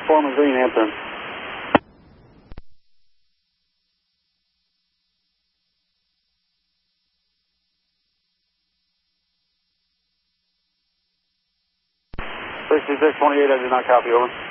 Foreman Green, Hampton. 6628, I did not copy, over.